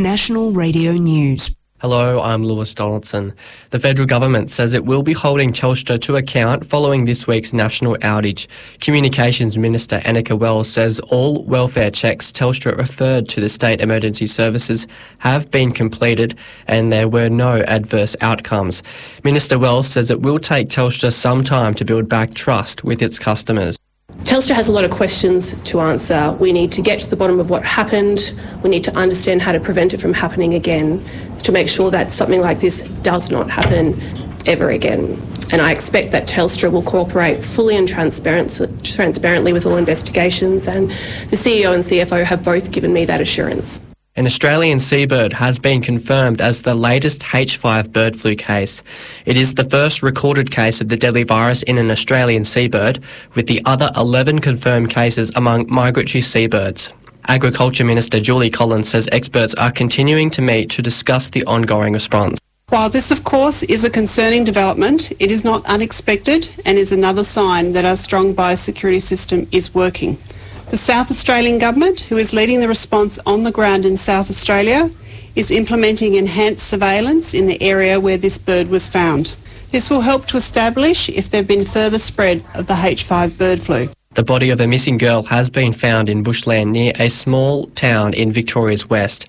National Radio News. Hello, I'm Lewis Donaldson. The federal government says it will be holding Telstra to account following this week's national outage. Communications Minister Annika Wells says all welfare checks Telstra referred to the state emergency services have been completed and there were no adverse outcomes. Minister Wells says it will take Telstra some time to build back trust with its customers. Telstra has a lot of questions to answer. We need to get to the bottom of what happened. We need to understand how to prevent it from happening again, to make sure that something like this does not happen ever again. And I expect that Telstra will cooperate fully and transparently with all investigations, and the CEO and CFO have both given me that assurance. An Australian seabird has been confirmed as the latest H5 bird flu case. It is the first recorded case of the deadly virus in an Australian seabird, with the other 11 confirmed cases among migratory seabirds. Agriculture Minister Julie Collins says experts are continuing to meet to discuss the ongoing response. While this, of course, is a concerning development, it is not unexpected and is another sign that our strong biosecurity system is working. The South Australian Government, who is leading the response on the ground in South Australia, is implementing enhanced surveillance in the area where this bird was found. This will help to establish if there have been further spread of the H5 bird flu. The body of a missing girl has been found in bushland near a small town in Victoria's west.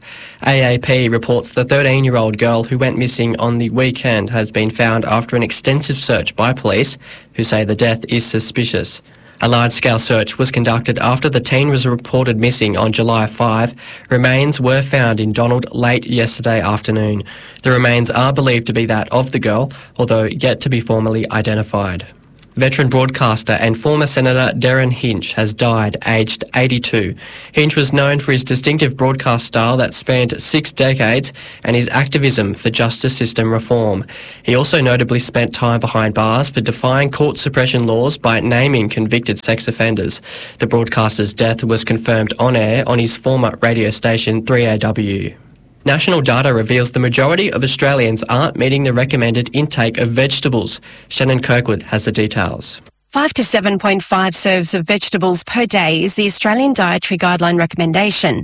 AAP reports the 13-year-old girl who went missing on the weekend has been found after an extensive search by police, who say the death is suspicious. A large-scale search was conducted after the teen was reported missing on July 5. Remains were found in Donald late yesterday afternoon. The remains are believed to be that of the girl, although yet to be formally identified. Veteran broadcaster and former Senator Derryn Hinch has died, aged 82. Hinch was known for his distinctive broadcast style that spanned 6 decades and his activism for justice system reform. He also notably spent time behind bars for defying court suppression laws by naming convicted sex offenders. The broadcaster's death was confirmed on air on his former radio station 3AW. National data reveals the majority of Australians aren't meeting the recommended intake of vegetables. Shannon Kirkwood has the details. 5 to 7.5 serves of vegetables per day is the Australian Dietary Guideline recommendation.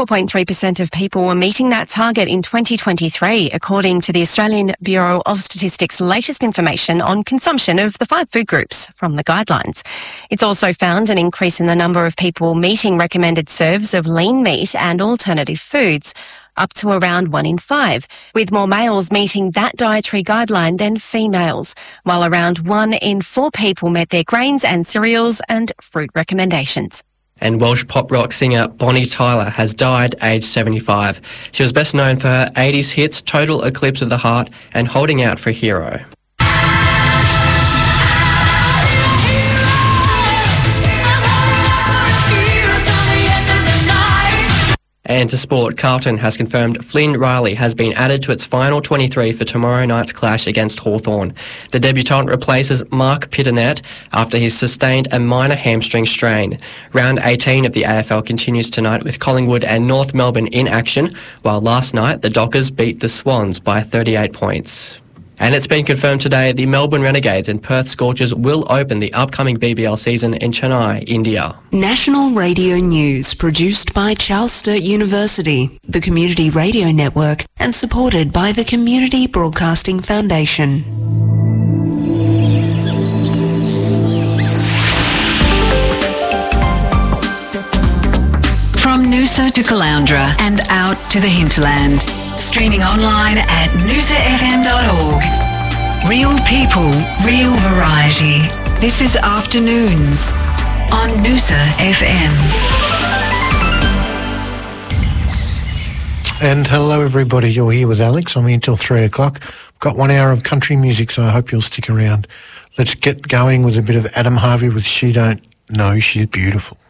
4.3% of people were meeting that target in 2023, according to the Australian Bureau of Statistics' latest information on consumption of the 5 food groups from the guidelines. It's also found an increase in the number of people meeting recommended serves of lean meat and alternative foods, up to around 1 in 5, with more males meeting that dietary guideline than females, while around 1 in 4 people met their grains and cereals and fruit recommendations. And Welsh pop rock singer Bonnie Tyler has died, aged 75. She was best known for her 80s hits Total Eclipse of the Heart and Holding Out for a Hero. And to sport, Carlton has confirmed Flynn Riley has been added to its final 23 for tomorrow night's clash against Hawthorn. The debutant replaces Mark Pitternet after he's sustained a minor hamstring strain. Round 18 of the AFL continues tonight with Collingwood and North Melbourne in action, while last night the Dockers beat the Swans by 38 points. And it's been confirmed today the Melbourne Renegades and Perth Scorchers will open the upcoming BBL season in Chennai, India. National Radio News, produced by Charles Sturt University, the Community Radio Network, and supported by the Community Broadcasting Foundation. From Noosa to Caloundra and out to the hinterland. Streaming online at noosafm.org. Real people, real variety. This is Afternoons on Noosa FM. And hello everybody, you're here with Alex. I'm here until 3 o'clock. I've got 1 hour of country music, so I hope you'll stick around. Let's get going with a bit of Adam Harvey with She Don't Know She's Beautiful.